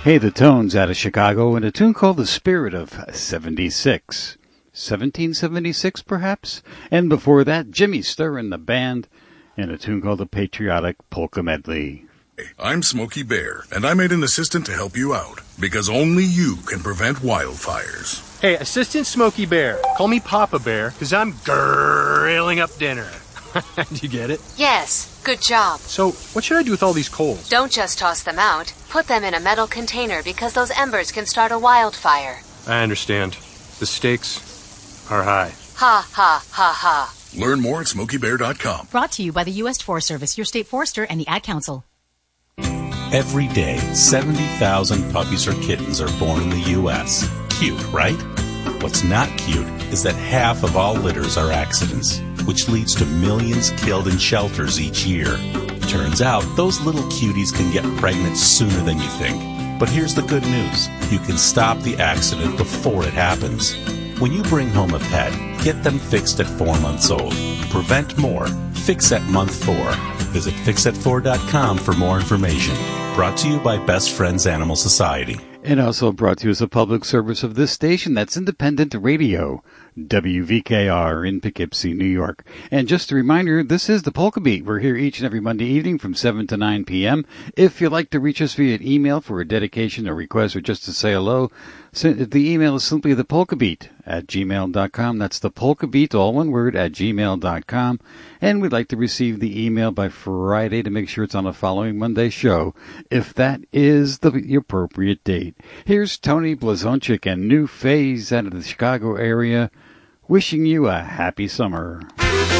Hey, the Tones out of Chicago, and a tune called The Spirit of 76. 1776, perhaps? And before that, Jimmy Sturr and the Band, and a tune called The Patriotic Polka Medley. I'm Smokey Bear, and I made an assistant to help you out, because only you can prevent wildfires. Hey, Assistant Smokey Bear, call me Papa Bear, because I'm grilling up dinner. Do you get it? Yes, good job. So, what should I do with all these coals? Don't just toss them out. Put them in a metal container because those embers can start a wildfire. I understand. The stakes are high. Ha, ha, ha, ha. Learn more at SmokeyBear.com. Brought to you by the U.S. Forest Service, your state forester, and the Ad Council. Every day, 70,000 puppies or kittens are born in the U.S. Cute, right? What's not cute is that half of all litters are accidents, which leads to millions killed in shelters each year. Turns out, those little cuties can get pregnant sooner than you think. But here's the good news. You can stop the accident before it happens. When you bring home a pet, get them fixed at 4 months old. Prevent more. Fix at month 4. Visit fixat4.com for more information. Brought to you by Best Friends Animal Society. And also brought to you as a public service of this station, that's Independent Radio, WVKR in Poughkeepsie, New York. And just a reminder, this is the Polka Beat. We're here each and every Monday evening from 7 to 9 p.m. If you'd like to reach us via email for a dedication, a request, or just to say hello, the email is simply thepolkabeat@gmail.com. That's thepolkabeat, all one word, @gmail.com. And we'd like to receive the email by Friday to make sure it's on the following Monday show, if that is the appropriate date. Here's Tony Blazonczyk and New Phase out of the Chicago area, wishing you a happy summer.